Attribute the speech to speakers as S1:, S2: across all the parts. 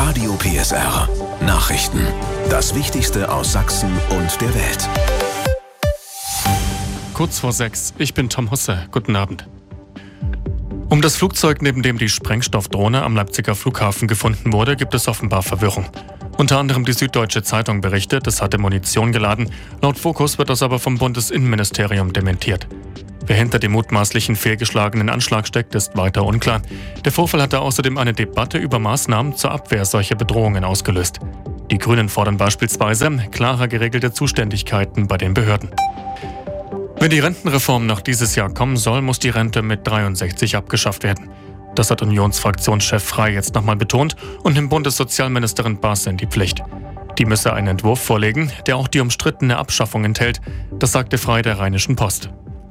S1: Radio PSR. Nachrichten. Das Wichtigste aus Sachsen und der Welt.
S2: Kurz vor 6. Ich bin Tom Husse. Guten Abend. Um das Flugzeug, neben dem die Sprengstoffdrohne am Leipziger Flughafen gefunden wurde, gibt es offenbar Verwirrung. Unter anderem die Süddeutsche Zeitung berichtet, es hatte Munition geladen. Laut Focus wird das aber vom Bundesinnenministerium dementiert. Wer hinter dem mutmaßlichen fehlgeschlagenen Anschlag steckt, ist weiter unklar. Der Vorfall hatte außerdem eine Debatte über Maßnahmen zur Abwehr solcher Bedrohungen ausgelöst. Die Grünen fordern beispielsweise klarer geregelte Zuständigkeiten bei den Behörden. Wenn die Rentenreform noch dieses Jahr kommen soll, muss die Rente mit 63 abgeschafft werden. Das hat Unionsfraktionschef Frey jetzt nochmal betont und nimmt Bundessozialministerin Baas in die Pflicht. Die müsse einen Entwurf vorlegen, der auch die umstrittene Abschaffung enthält. Das sagte Frey der Rheinischen Post.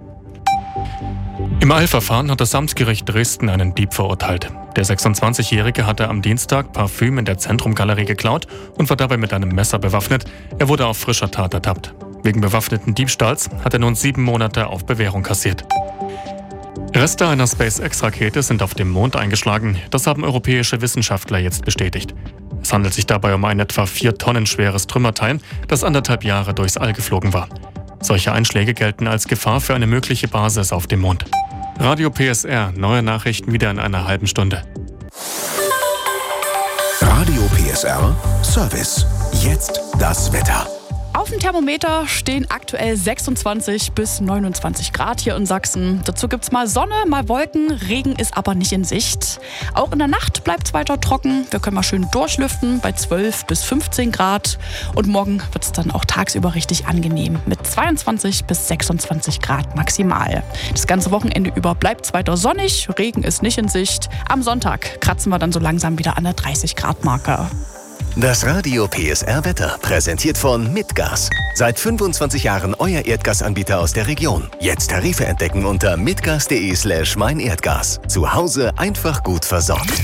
S2: Im Eilverfahren hat das Amtsgericht Dresden einen Dieb verurteilt. Der 26-Jährige hatte am Dienstag Parfüm in der Zentrumgalerie geklaut und war dabei mit einem Messer bewaffnet. Er wurde auf frischer Tat ertappt. Wegen bewaffneten Diebstahls hat er nun 7 Monate auf Bewährung kassiert. Reste einer SpaceX-Rakete sind auf dem Mond eingeschlagen. Das haben europäische Wissenschaftler jetzt bestätigt. Es handelt sich dabei um ein etwa 4 Tonnen schweres Trümmerteil, das 1,5 Jahre durchs All geflogen war. Solche Einschläge gelten als Gefahr für eine mögliche Basis auf dem Mond. Radio PSR, neue Nachrichten wieder in einer halben Stunde.
S1: Radio PSR Service. Jetzt das Wetter.
S3: Auf dem Thermometer stehen aktuell 26 bis 29 Grad hier in Sachsen. Dazu gibt's mal Sonne, mal Wolken, Regen ist aber nicht in Sicht. Auch in der Nacht bleibt es weiter trocken. Wir können mal schön durchlüften bei 12 bis 15 Grad. Und morgen wird es dann auch tagsüber richtig angenehm mit 22 bis 26 Grad maximal. Das ganze Wochenende über bleibt es weiter sonnig, Regen ist nicht in Sicht. Am Sonntag kratzen wir dann so langsam wieder an der 30 Grad Marke.
S4: Das Radio PSR Wetter, präsentiert von Mitgas. Seit 25 Jahren euer Erdgasanbieter aus der Region. Jetzt Tarife entdecken unter mitgas.de/meinerdgas. Zu Hause einfach gut versorgt.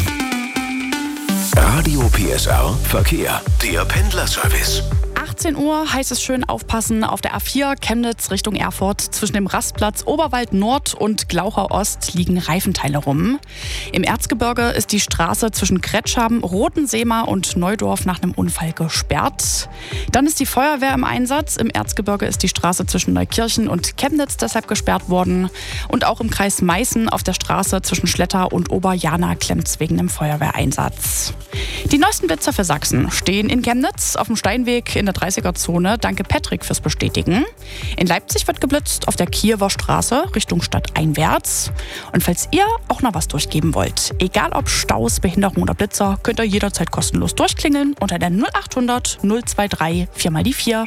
S1: Radio PSR Verkehr. Der Pendlerservice.
S3: 18 Uhr heißt es schön aufpassen auf der A4 Chemnitz Richtung Erfurt. Zwischen dem Rastplatz Oberwald Nord und Glaucher Ost liegen Reifenteile rum. Im Erzgebirge ist die Straße zwischen Kretscham, Rotenseema und Neudorf nach einem Unfall gesperrt. Dann ist die Feuerwehr im Einsatz. Im Erzgebirge ist die Straße zwischen Neukirchen und Chemnitz deshalb gesperrt worden. Und auch im Kreis Meißen auf der Straße zwischen Schletter und Oberjana klemmt's wegen einem Feuerwehreinsatz. Die neuesten Blitzer für Sachsen stehen in Chemnitz auf dem Steinweg in der 30er-Zone. Danke Patrick fürs Bestätigen. In Leipzig wird geblitzt auf der Kiewer Straße Richtung Stadt einwärts. Und falls ihr auch noch was durchgeben wollt, egal ob Staus, Behinderung oder Blitzer, könnt ihr jederzeit kostenlos durchklingeln unter der 0800 023 4x4.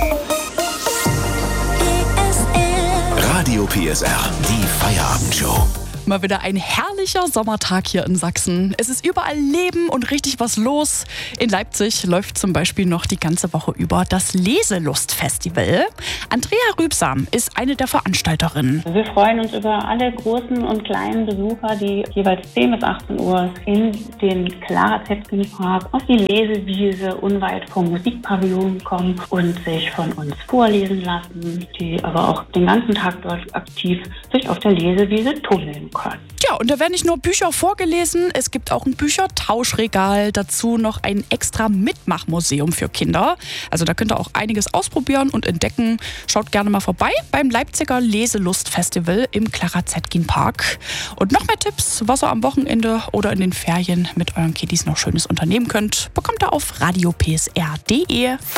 S1: Radio PSR, die Feierabendshow.
S3: Mal wieder ein herrlicher Sommertag hier in Sachsen. Es ist überall Leben und richtig was los. In Leipzig läuft zum Beispiel noch die ganze Woche über das Leselustfestival. Andrea Rübsam ist eine der Veranstalterinnen.
S5: Wir freuen uns über alle großen und kleinen Besucher, die jeweils 10 bis 18 Uhr in den Clara-Zetkin-Park auf die Lesewiese unweit vom Musikpavillon kommen und sich von uns vorlesen lassen, die aber auch den ganzen Tag dort aktiv sich auf der Lesewiese tummeln können.
S3: Ja, und da werden nicht nur Bücher vorgelesen, es gibt auch ein Büchertauschregal, dazu noch ein extra Mitmachmuseum für Kinder. Also da könnt ihr auch einiges ausprobieren und entdecken. Schaut gerne mal vorbei beim Leipziger Leselustfestival im Clara-Zetkin-Park. Und noch mehr Tipps, was ihr am Wochenende oder in den Ferien mit euren Kiddies noch Schönes unternehmen könnt, bekommt ihr auf radiopsr.de.